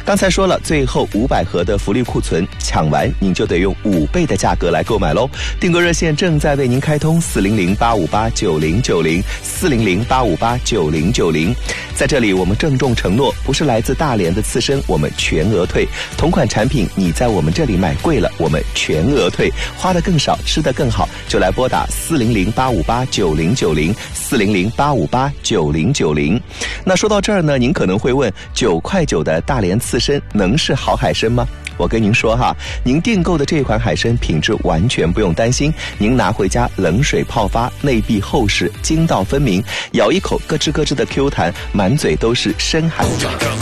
刚才说了，最后500盒的福利库存抢完，您就得用5倍的价格来购买喽。订购热线正在为您开通，400-858-9090，400-858-9090。在这里，我们郑重承诺，不是来自大连的刺身，我们全额退。同款产品你在我们这里买贵了，我们全额退。花得更少，吃得更好，就来拨打400-858-9090，400-858-9090。那说到这儿呢，您可能会问，9块9的大连刺身能是好海参吗？我跟您说哈，您订购的这款海参品质完全不用担心，您拿回家冷水泡发，内壁厚实，筋道分明，咬一口咯吱咯吱的 Q 弹，满嘴都是深海。